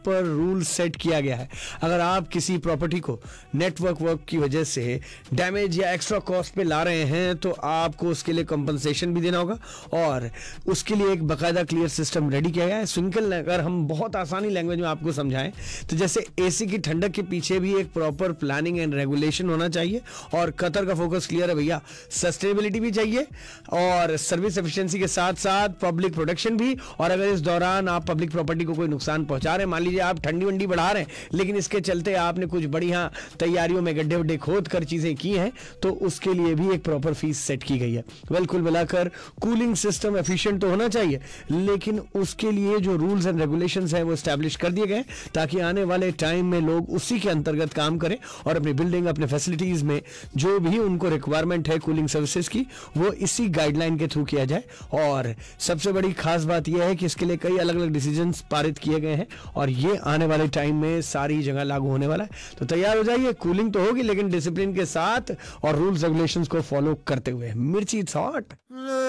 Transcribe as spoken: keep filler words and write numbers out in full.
Proper rule set किया गया है। अगर आप किसी प्रॉपर्टी को नेटवर्क वर्क की वजह से डैमेज या एक्स्ट्रा कॉस्ट पे ला रहे हैं तो आपको उसके लिए कंपनसेशन भी देना होगा, और उसके लिए एक बकायदा क्लियर सिस्टम रेडी किया गया है। सिंपल, अगर हम बहुत आसानी लैंग्वेज में आपको समझाएं तो जैसे एसी की ठंडक के पीछे भी एक प्रॉपर प्लानिंग एंड रेगुलेशन होना चाहिए, और कतर का फोकस क्लियर है भैया, सस्टेनेबिलिटी भी चाहिए और सर्विस एफिशिएंसी के साथ साथ पब्लिक प्रोटेक्शन भी। और अगर इस दौरान आप पब्लिक प्रॉपर्टी को कोई नुकसान पहुंचा रहे हैं, मान लीजिए आप ठंडी वंडी बढ़ा रहे हैं लेकिन इसके चलते आपने कुछ बढ़िया तैयारियों में गड्ढे वड्ढे खोद कर चीजें की हैं, तो उसके लिए भी एक प्रॉपर फीस सेट की गई है। वेल, कुल मिलाकर कूलिंग सिस्टम एफिशिएंट तो होना चाहिए, लेकिन उसके लिए जो रूल्स एंड रेगुलेशंस हैं वो एस्टैब्लिश कर दिए गए ताकि आने वाले टाइम में लोग उसी के अंतर्गत काम करें और अपनी बिल्डिंग, अपने फैसिलिटीज में जो भी उनको रिक्वायरमेंट है कूलिंग सर्विसेज की, वो इसी गाइडलाइन के थ्रू किया जाए। और सबसे बड़ी खास बात यह है कि इसके लिए कई अलग अलग डिसीजंस पारित किए गए हैं और ये आने वाले टाइम में सारी जगह लागू होने वाला है। तो तैयार हो जाइए, कूलिंग तो होगी लेकिन डिसिप्लिन के साथ और रूल्स रेगुलेशंस को फॉलो करते हुए। मिर्ची थॉट।